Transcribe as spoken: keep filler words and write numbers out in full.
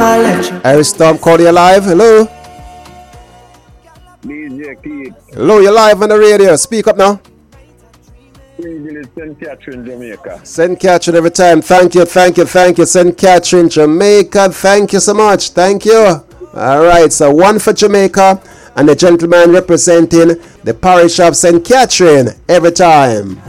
Irish Storm, call you live. Hello. D J Keith. Hello, you're live on the radio. Speak up now. Saint Catherine, Jamaica. Saint Catherine every time. Thank you, thank you, thank you. Saint Catherine, Jamaica. Thank you so much. Thank you. All right, so one for Jamaica and the gentleman representing the parish of Saint Catherine every time.